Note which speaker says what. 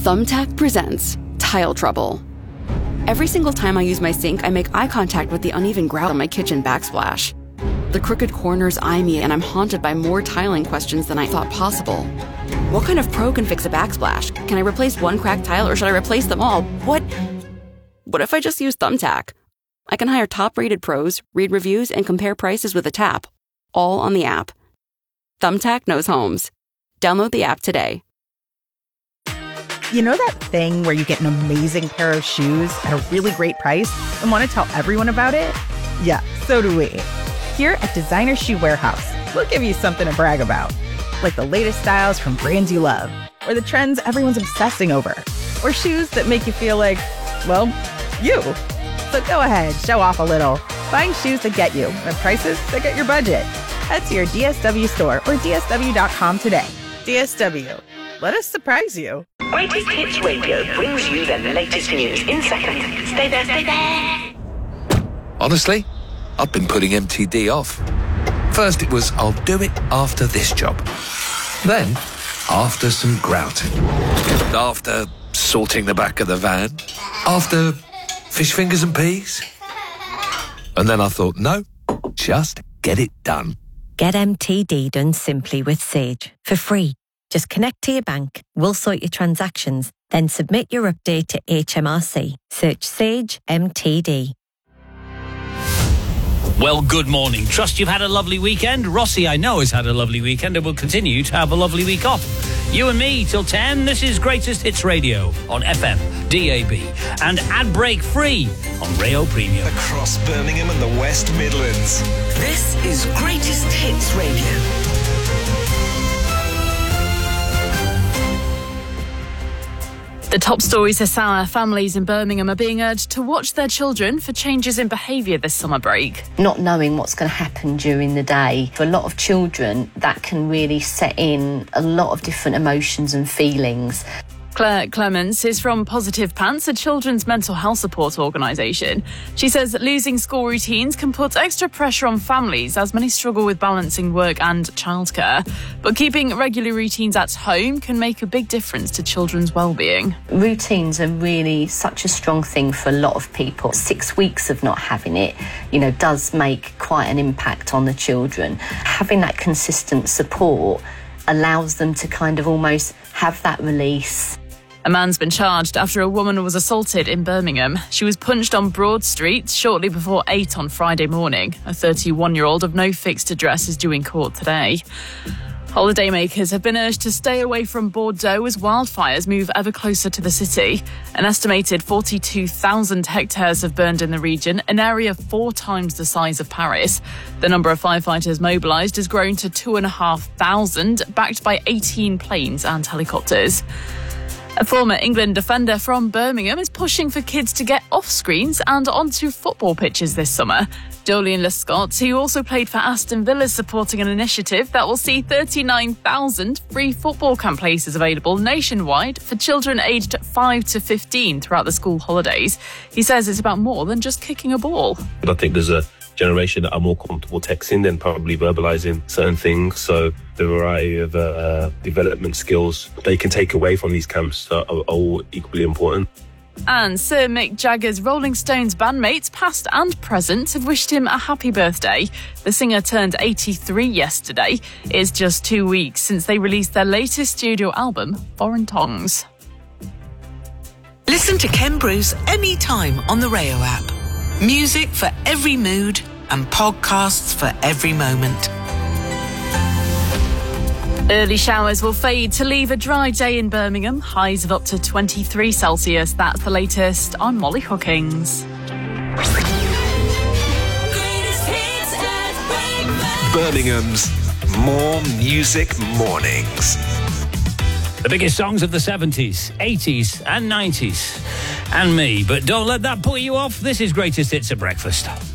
Speaker 1: Thumbtack presents Tile Trouble. Every single time I use my sink, I make eye contact with the uneven grout on my kitchen backsplash. The crooked corners eye me, and I'm haunted by more tiling questions than I thought possible. What kind of pro can fix a backsplash? Can I replace one cracked tile, or should I replace them all? What if I just use Thumbtack? I can hire top-rated pros, read reviews, and compare prices with a tap, all on the app. Thumbtack knows homes. Download the app today.
Speaker 2: You know that thing where you get an amazing pair of shoes at a really great price and want to tell everyone about it? Yeah, so do we. Here at Designer Shoe Warehouse, we'll give you something to brag about. Like the latest styles from brands you love, or the trends everyone's obsessing over, or shoes that make you feel like, well, you. So go ahead, show off a little. Find shoes that get you at prices that get your budget. Head to your DSW store or DSW.com today. DSW. Let us surprise you.
Speaker 3: Greatest Hits Radio brings you the latest news in seconds. Stay there, stay there.
Speaker 4: Honestly, I've been putting MTD off. First it was, I'll do it after this job. Then, after some grouting. After sorting the back of the van. After fish fingers and peas. And then I thought, no, just get it done.
Speaker 5: Get MTD done simply with Sage for free. Just connect to your bank, we'll sort your transactions, then submit your update to HMRC. Search Sage MTD.
Speaker 6: Well, good morning. Trust you've had a lovely weekend. Rossi, I know, has had a lovely weekend and will continue to have a lovely week off. You and me till 10. This is Greatest Hits Radio on FM, DAB, and ad break free on Rayo Premium.
Speaker 7: Across Birmingham and the West Midlands.
Speaker 3: This is Greatest Hits Radio.
Speaker 8: The top stories this hour: families in Birmingham are being urged to watch their children for changes in behaviour this summer break.
Speaker 9: Not knowing what's going to happen during the day, for a lot of children, that can really set in a lot of different emotions and feelings.
Speaker 8: Claire Clements is from Positive Pants, a children's mental health support organisation. She says that losing school routines can put extra pressure on families as many struggle with balancing work and childcare. But keeping regular routines at home can make a big difference to children's well-being.
Speaker 9: Routines are really such a strong thing for a lot of people. 6 weeks of not having it, does make quite an impact on the children. Having that consistent support allows them to kind of almost have that release.
Speaker 8: A man's been charged after a woman was assaulted in Birmingham. She was punched on Broad Street shortly before 8 on Friday morning. A 31-year-old of no fixed address is due in court today. Holidaymakers have been urged to stay away from Bordeaux as wildfires move ever closer to the city. An estimated 42,000 hectares have burned in the region, an area 4 times the size of Paris. The number of firefighters mobilised has grown to 2,500, backed by 18 planes and helicopters. A former England defender from Birmingham is pushing for kids to get off screens and onto football pitches this summer. Julian Lescott, who also played for Aston Villa, is supporting an initiative that will see 39,000 free football camp places available nationwide for children aged 5 to 15 throughout the school holidays. He says it's about more than just kicking a ball.
Speaker 10: I think there's a generation that are more comfortable texting than probably verbalising certain things. So the variety of development skills they can take away from these camps are all equally important.
Speaker 8: And Sir Mick Jagger's Rolling Stones bandmates, past and present, have wished him a happy birthday. The singer turned 83 yesterday. It's just 2 weeks since they released their latest studio album, Foreign Tongues.
Speaker 3: Listen to Ken Bruce anytime on the Rayo app. Music for every mood and podcasts for every moment.
Speaker 8: Early showers will fade to leave a dry day in Birmingham. Highs of up to 23 Celsius. That's the latest. I'm Molly Hookings.
Speaker 7: Birmingham's More Music Mornings.
Speaker 6: The biggest songs of the 70s, 80s and 90s. And me. But don't let that put you off. This is Greatest Hits at Breakfast.